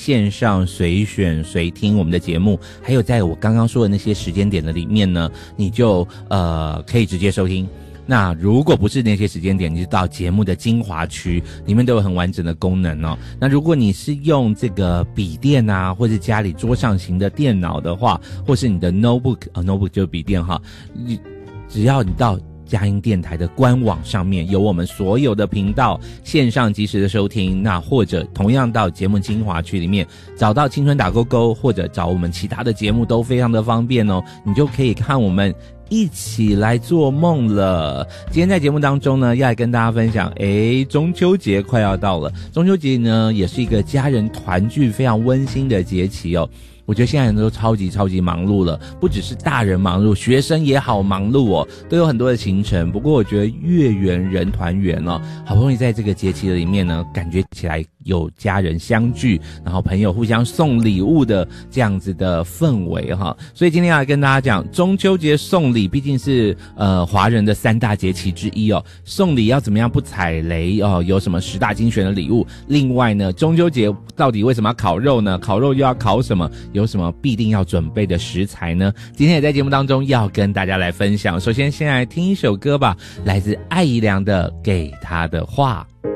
线上随选随听我们的节目，还有在我刚刚说的那些时间点的里面呢，你就可以直接收听。那如果不是那些时间点，你就到节目的精华区，里面都有很完整的功能哦。那如果你是用这个笔电啊，或是家里桌上型的电脑的话，或是你的 notebook 就是笔电哈，只要你到佳音电台的官网上面有我们所有的频道线上即时的收听，那或者同样到节目精华区里面找到青春打勾勾，或者找我们其他的节目都非常的方便哦，你就可以看我们一起来做梦了。今天在节目当中呢，要来跟大家分享，中秋节快要到了，中秋节呢也是一个家人团聚非常温馨的节期哦。我觉得现在人都超级忙碌了，不只是大人忙碌，学生也好忙碌哦，都有很多的行程。不过我觉得月圆人团圆哦，好不容易在这个节气的里面呢，感觉起来有家人相聚，然后朋友互相送礼物的这样子的氛围哈。所以今天要来跟大家讲，中秋节送礼毕竟是华人的3大节气之一哦，送礼要怎么样不踩雷哦？有什么10大精选的礼物？另外呢，中秋节到底为什么要烤肉呢？烤肉又要烤什么？有什么必定要准备的食材呢？今天也在节目当中要跟大家来分享。首先先来听一首歌吧，来自艾怡良的《给他的话》。